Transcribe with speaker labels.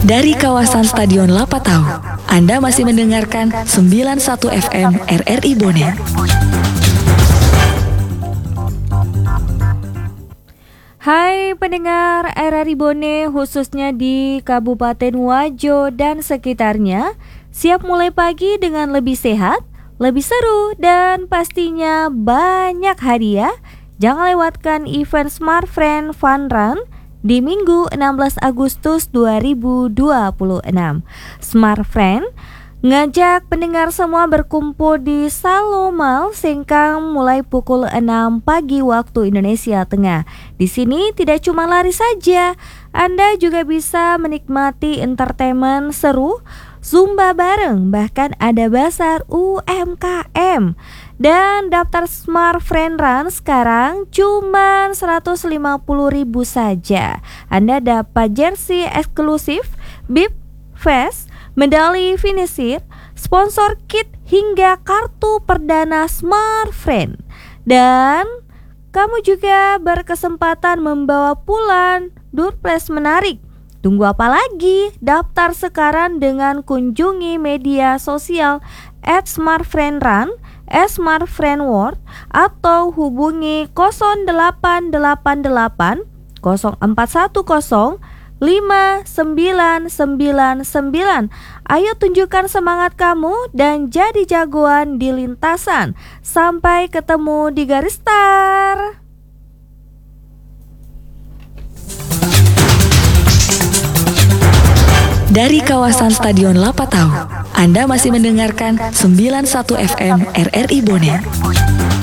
Speaker 1: Dari kawasan Stadion Lapatau, Anda masih mendengarkan 91 FM RRI Bonet.
Speaker 2: Hai pendengar RRI Bonet, khususnya di Kabupaten Wajo dan sekitarnya, siap mulai pagi dengan lebih sehat, lebih seru, dan pastinya banyak hadiah. Jangan lewatkan event Smart Friend Fun Run di Minggu 16 Agustus 2026. Smart Friend ngajak pendengar semua berkumpul di Salomal Sengkang mulai pukul 6 pagi waktu Indonesia Tengah. Di sini tidak cuma lari saja, Anda juga bisa menikmati entertainment seru, Zumba bareng, bahkan ada bazar UMKM. Dan daftar Smart Friend Run sekarang cuma 150.000 saja. Anda dapat jersey eksklusif, bib, vest, medali finisher, sponsor kit hingga kartu perdana Smart Friend. Dan kamu juga berkesempatan membawa pulang door prize menarik. Tunggu apa lagi? Daftar sekarang dengan kunjungi media sosial @smartfriendrun, @smartfriendworld, atau hubungi 0888 0410 5999. Ayo tunjukkan semangat kamu dan jadi jagoan di lintasan. Sampai ketemu di garis start.
Speaker 1: Dari kawasan Stadion Lapatau, Anda masih mendengarkan 91 FM RRI Bonet.